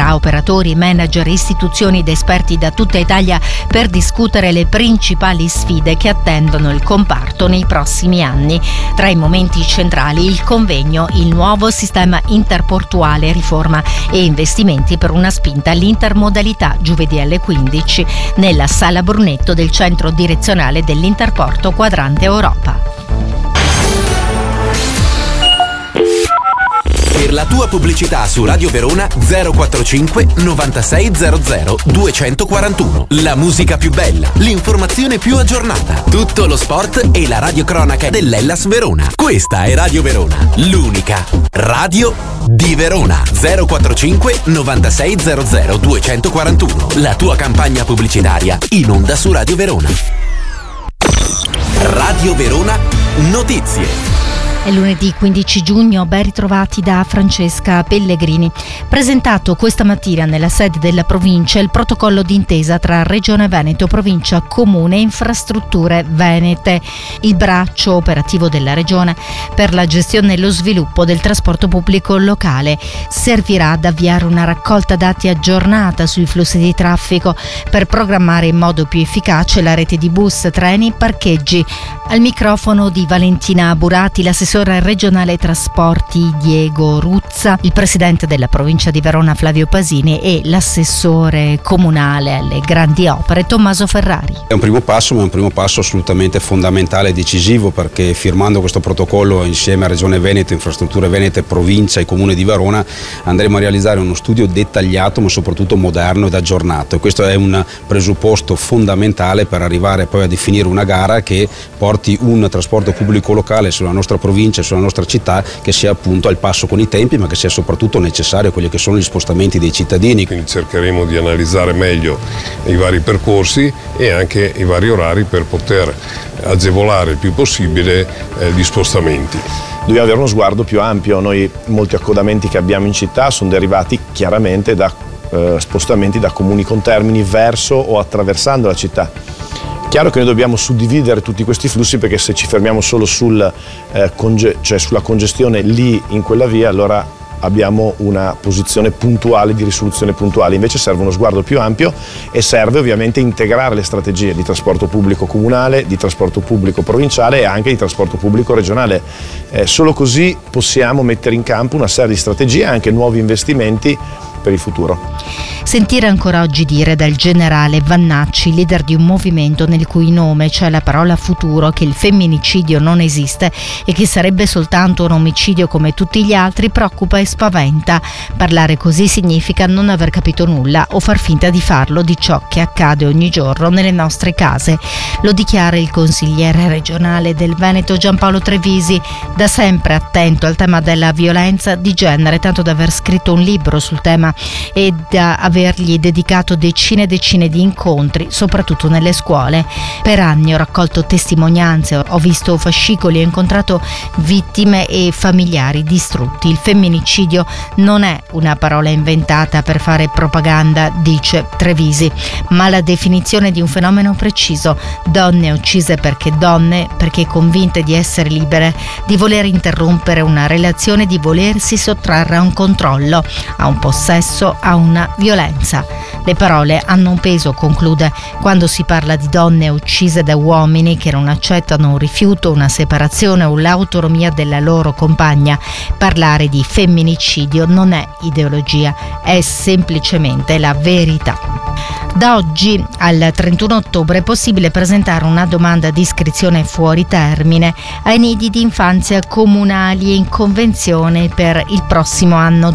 tra operatori, manager, istituzioni ed esperti da tutta Italia per discutere le principali sfide che attendono il comparto nei prossimi anni. Tra i momenti centrali il convegno, il nuovo sistema interportuale, riforma e investimenti per una spinta all'intermodalità, giovedì alle 15 nella Sala Brunetto del Centro Direzionale dell'Interporto Quadrante Europa. Per la tua pubblicità su Radio Verona 045 9600 241. La musica più bella, l'informazione più aggiornata, tutto lo sport e la radiocronaca dell'Hellas Verona. Questa è Radio Verona, l'unica radio di Verona. 045 9600 241. La tua campagna pubblicitaria in onda su Radio Verona. Radio Verona Notizie. È lunedì 15 giugno, ben ritrovati da Francesca Pellegrini. Presentato questa mattina nella sede della provincia il protocollo d'intesa tra Regione Veneto, Provincia, Comune e Infrastrutture Venete, il braccio operativo della Regione per la gestione e lo sviluppo del trasporto pubblico locale. Servirà ad avviare una raccolta dati aggiornata sui flussi di traffico per programmare in modo più efficace la rete di bus, treni e parcheggi. Al microfono di Valentina Burati, l'assessore regionale trasporti Diego Ruzza, il presidente della provincia di Verona Flavio Pasini e l'assessore comunale alle grandi opere Tommaso Ferrari. È un primo passo, ma è un primo passo assolutamente fondamentale e decisivo, perché firmando questo protocollo insieme a Regione Veneto, Infrastrutture Venete, Provincia e Comune di Verona andremo a realizzare uno studio dettagliato ma soprattutto moderno ed aggiornato, e questo è un presupposto fondamentale per arrivare poi a definire una gara che porti un trasporto pubblico locale sulla nostra provincia e sulla nostra città che sia appunto al passo con i tempi, ma che sia soprattutto necessario a quelli che sono gli spostamenti dei cittadini. Quindi cercheremo di analizzare meglio i vari percorsi e anche i vari orari per poter agevolare il più possibile gli spostamenti. Dobbiamo avere uno sguardo più ampio. Noi molti accodamenti che abbiamo in città sono derivati chiaramente da spostamenti da comuni contermini verso o attraversando la città. Chiaro che noi dobbiamo suddividere tutti questi flussi, perché se ci fermiamo solo sulla congestione lì in quella via, allora abbiamo una posizione puntuale di risoluzione puntuale. Invece serve uno sguardo più ampio e serve ovviamente integrare le strategie di trasporto pubblico comunale, di trasporto pubblico provinciale e anche di trasporto pubblico regionale. Solo così possiamo mettere in campo una serie di strategie e anche nuovi investimenti per il futuro. Sentire ancora oggi dire dal generale Vannacci, leader di un movimento nel cui nome c'è la parola futuro, che il femminicidio non esiste e che sarebbe soltanto un omicidio come tutti gli altri, preoccupa e spaventa. Parlare così significa non aver capito nulla o far finta di farlo di ciò che accade ogni giorno nelle nostre case. Lo dichiara il consigliere regionale del Veneto Giampaolo Trevisi, da sempre attento al tema della violenza di genere, tanto da aver scritto un libro sul tema e da avergli dedicato decine e decine di incontri, soprattutto nelle scuole. Per anni ho raccolto testimonianze, ho visto fascicoli, ho incontrato vittime e familiari distrutti. Il femminicidio non è una parola inventata per fare propaganda, dice Trevisi, ma la definizione di un fenomeno preciso: donne uccise perché convinte di essere libere, di voler interrompere una relazione, di volersi sottrarre a un controllo, a un possesso, a una violenza. Le parole hanno un peso, conclude, quando si parla di donne uccise da uomini che non accettano un rifiuto, una separazione o l'autonomia della loro compagna. Parlare di femminicidio non è ideologia, è semplicemente la verità. Da oggi al 31 ottobre è possibile presentare una domanda di iscrizione fuori termine ai nidi di infanzia comunali e in convenzione per il prossimo anno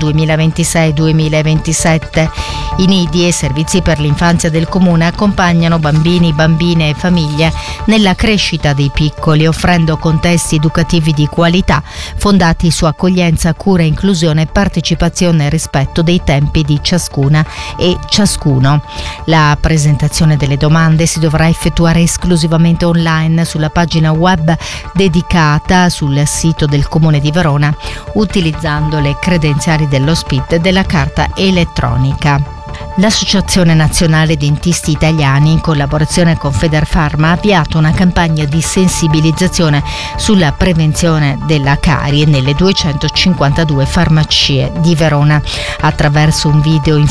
2026-2027. I nidi e servizi per l'infanzia del comune accompagnano bambini, bambine e famiglie nella crescita dei piccoli, offrendo contesti educativi di qualità fondati su accoglienza, cura, inclusione, partecipazione e rispetto dei tempi di ciascuna e ciascuno. La presentazione delle domande si dovrà effettuare esclusivamente online sulla pagina web dedicata sul sito del Comune di Verona, utilizzando le credenziali dello SPID e della carta elettronica. L'Associazione Nazionale Dentisti Italiani, in collaborazione con Federfarma, ha avviato una campagna di sensibilizzazione sulla prevenzione della carie nelle 252 farmacie di Verona. Attraverso un video